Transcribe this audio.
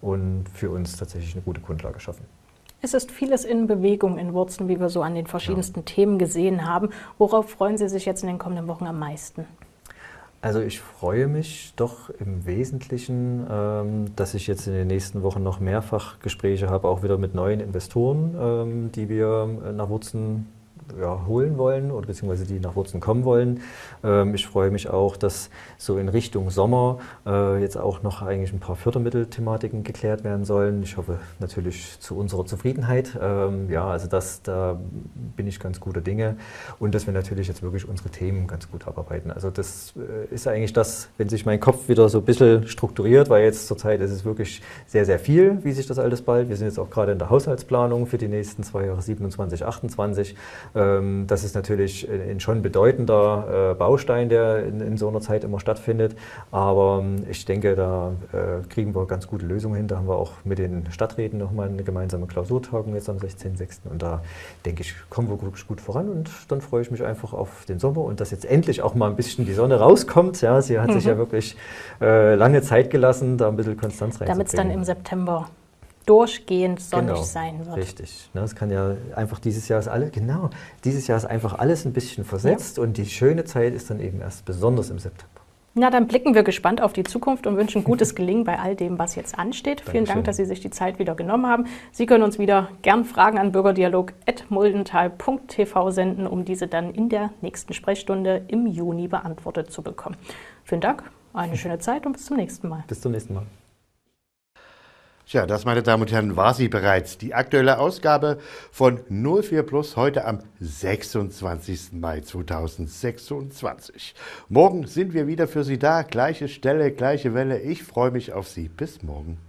und für uns tatsächlich eine gute Grundlage schaffen. Es ist vieles in Bewegung in Wurzen, wie wir so an den verschiedensten Themen gesehen haben. Worauf freuen Sie sich jetzt in den kommenden Wochen am meisten? Also ich freue mich doch im Wesentlichen, dass ich jetzt in den nächsten Wochen noch mehrfach Gespräche habe, auch wieder mit neuen Investoren, die wir nach Wurzen holen wollen oder beziehungsweise die nach Wurzen kommen wollen. Ich freue mich auch, dass so in Richtung Sommer jetzt auch noch eigentlich ein paar Fördermittelthematiken geklärt werden sollen. Ich hoffe natürlich zu unserer Zufriedenheit. Also da bin ich ganz guter Dinge und dass wir natürlich jetzt wirklich unsere Themen ganz gut abarbeiten. Also das ist eigentlich das, wenn sich mein Kopf wieder so ein bisschen strukturiert, weil jetzt zurzeit ist es wirklich sehr, sehr viel, wie sich das alles bald. Wir sind jetzt auch gerade in der Haushaltsplanung für die nächsten 2 Jahre 27, 28. Das ist natürlich ein schon bedeutender Baustein, der in so einer Zeit immer stattfindet. Aber ich denke, da kriegen wir ganz gute Lösungen hin. Da haben wir auch mit den Stadträten nochmal eine gemeinsame Klausurtagung jetzt am 16.06. Und da denke ich, kommen wir wirklich gut voran. Und dann freue ich mich einfach auf den Sommer und dass jetzt endlich auch mal ein bisschen die Sonne rauskommt. Ja, sie hat sich ja wirklich lange Zeit gelassen, da ein bisschen Konstanz reinzubringen. Damit es dann im September durchgehend sonnig sein wird. Richtig. Es kann ja einfach dieses Jahr ist einfach alles ein bisschen versetzt und die schöne Zeit ist dann eben erst besonders im September. Na, dann blicken wir gespannt auf die Zukunft und wünschen gutes Gelingen bei all dem, was jetzt ansteht. Vielen Dank, dass Sie sich die Zeit wieder genommen haben. Sie können uns wieder gern Fragen an bürgerdialog@muldental.tv senden, um diese dann in der nächsten Sprechstunde im Juni beantwortet zu bekommen. Vielen Dank, eine schöne Zeit und bis zum nächsten Mal. Bis zum nächsten Mal. Tja, das, meine Damen und Herren, war sie bereits. Die aktuelle Ausgabe von 04 Plus heute am 26. Mai 2026. Morgen sind wir wieder für Sie da. Gleiche Stelle, gleiche Welle. Ich freue mich auf Sie. Bis morgen.